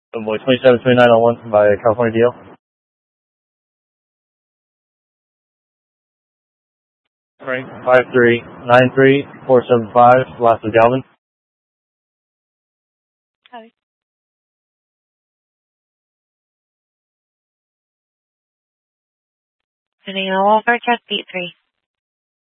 Boy 2729 on 1 by California DL. Frank 5393475, last of Galvin. Hi. Sending all over test beat 3.